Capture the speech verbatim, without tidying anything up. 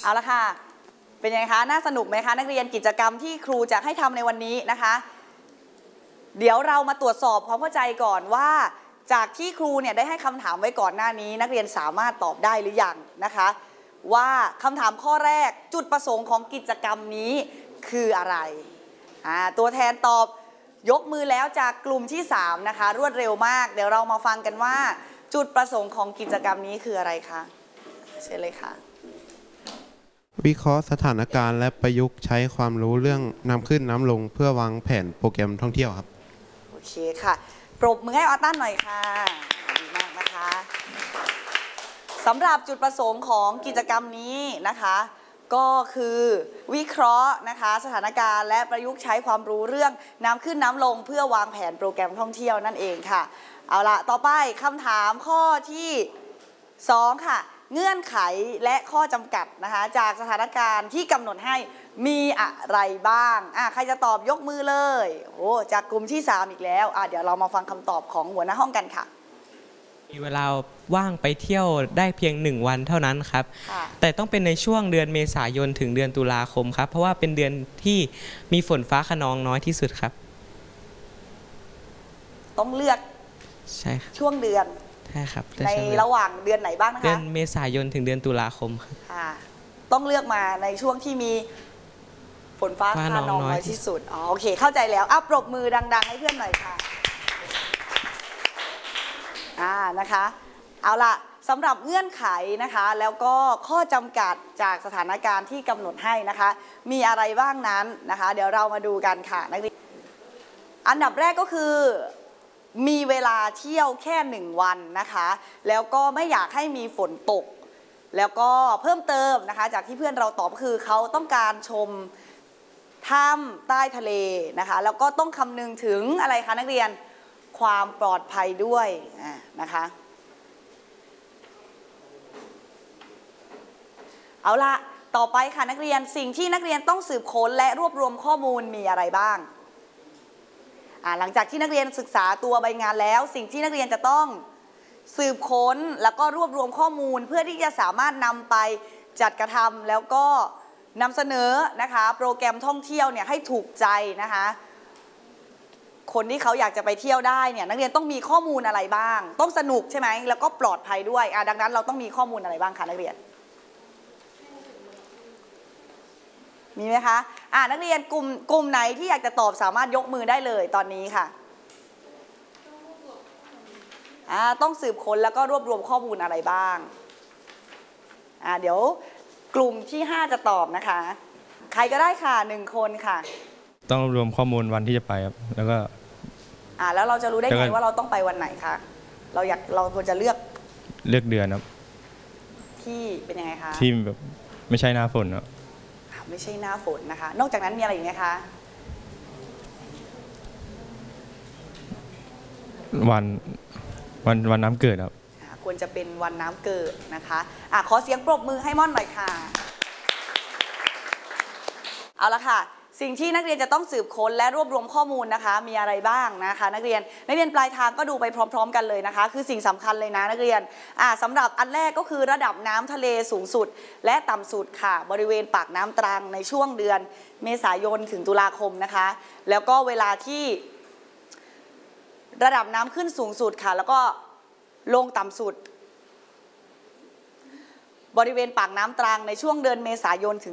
เอาละค่ะเป็นยังไงคะน่าสนุกไหมคะนักเรียนกิจกรรมที่ครูจะให้ทำในวันนี้นะคะเดี๋ยวเรามาตรวจสอบความเข้าใจก่อนว่าจากที่ครูเนี่ยได้ให้คำถามไว้ก่อนหน้านี้นักเรียนสามารถตอบได้หรือยังนะคะว่าคำถามข้อแรกจุดประสงค์ของกิจกรรมนี้คืออะไรอ่าตัวแทนตอบยกมือแล้วจากกลุ่มที่สามนะคะรวดเร็วมากเดี๋ยวเรามาฟังกันว่าจุดประสงค์ของกิจกรรมนี้คืออะไรคะเชิญเลยค่ะวิเคราะห์สถานการณ์และประยุกต์ใช้ความรู้เรื่องน้ำขึ้นน้ำลงเพื่อวางแผนโปรแกรมท่องเที่ยวครับโอเคค่ะปรบมือให้ออตันหน่อยค่ะดีมากนะคะสำหรับจุดประสงค์ของกิจกรรมนี้นะคะก็คือวิเคราะห์นะคะสถานการณ์และประยุกต์ใช้ความรู้เรื่องน้ำขึ้นน้ำลงเพื่อวางแผนโปรแกรมท่องเที่ยวนั่นเองค่ะเอาละต่อไปคำถามข้อที่สองค่ะเงื่อนไขและข้อจำกัดนะคะจากสถานการณ์ที่กำหนดให้มีอะไรบ้างอ่ะใครจะตอบยกมือเลยโอ้จากกลุ่มที่สามอีกแล้วอ่ะเดี๋ยวเรามาฟังคำตอบของหัวหน้าห้องกันค่ะมีเวลาว่างไปเที่ยวได้เพียงหนึ่งวันเท่านั้นครับแต่ต้องเป็นในช่วงเดือนเมษายนถึงเดือนตุลาคมครับเพราะว่าเป็นเดือนที่มีฝนฟ้าคะนองน้อยที่สุดครับต้องเลือกใช่ครับช่วงเดือนใช่ครับในระหว่างเดือนไหนบ้างนะคะเดือนเมษายนถึงเดือนตุลาคมครับต้องเลือกมาในช่วงที่มีฝนฟ้าคะนองน้อยที่สุดอ๋อโอเคเข้าใจแล้วอ่ะปรบมือดังๆให้เพื่อนหน่อยค่ะอ่านะคะเอาล่ะสำหรับเงื่อนไขนะคะแล้วก็ข้อจำกัดจากสถานการณ์ที่กำหนดให้นะคะมีอะไรบ้างนั้นนะคะเดี๋ยวเรามาดูกันค่ะนักเรียนอันดับแรกก็คือมีเวลาเที่ยวแค่หนึ่งวันนะคะแล้วก็ไม่อยากให้มีฝนตกแล้วก็เพิ่มเติมนะคะจากที่เพื่อนเราตอบคือเขาต้องการชมถ้ำใต้ทะเลนะคะแล้วก็ต้องคำนึงถึงอะไรคะนักเรียนความปลอดภัยด้วยนะคะเอาละต่อไปค่ะนักเรียนสิ่งที่นักเรียนต้องสืบค้นและรวบรวมข้อมูลมีอะไรบ้างหลังจากที่นักเรียนศึกษาตัวใบงานแล้วสิ่งที่นักเรียนจะต้องสืบค้นแล้วก็รวบรวมข้อมูลเพื่อที่จะสามารถนำไปจัดกระทำแล้วก็นำเสนอนะคะโปรแกรมท่องเที่ยวเนี่ยให้ถูกใจนะคะคนที่เขาอยากจะไปเที่ยวได้เนี่ยนักเรียนต้องมีข้อมูลอะไรบ้างต้องสนุกใช่ไหมแล้วก็ปลอดภัยด้วยดังนั้นเราต้องมีข้อมูลอะไรบ้างคะนักเรียนมีไหมคะอ่านักเรียนกลุ่มกลุ่มไหนที่อยากจะตอบสามารถยกมือได้เลยตอนนี้ค่ะอ่าต้องสืบค้นแล้วก็รวบรวมข้อมูลอะไรบ้างอ่าเดี๋ยวกลุ่มที่ห้าจะตอบนะคะใครก็ได้ค่ะหนึ่งคนค่ะต้องรวมข้อมูลวันที่จะไปครับแล้วก็อ่าแล้วเราจะรู้ได้ไงว่าเราต้องไปวันไหนคะเราอยากเราควรจะเลือกเลือกเดือนครับที่เป็นยังไงคะที่แบบไม่ใช่หน้าฝนครับไม่ใช่หน้าฝนนะคะนอกจากนั้นมีอะไรอีกไหมคะวันวันวันน้ำเกิดครับควรจะเป็นวันน้ำเกิดนะคะอ่ะขอเสียงปรบมือให้ม่อนหน่อยค่ะเอาละค่ะสิ่งที่นักเรียนจะต้องสืบค้นและรวบรวมข้อมูลนะคะมีอะไรบ้างนะคะนักเรียนนักเรียนปลายทางก็ดูไปพร้อมๆกันเลยนะคะคือสิ่งสำคัญเลยนะนักเรียนอ่าสำหรับอันแรกก็คือระดับน้ำทะเลสูงสุดและต่ำสุดค่ะบริเวณปากน้ำตรังในช่วงเดือนเมษายนถึงตุลาคมนะคะแล้วก็เวลาที่ระดับน้ำขึ้นสูงสุดค่ะแล้วก็ลงต่ำสุดบริเวณปากน้ำตรังในช่วงเดือนเมษายนถึง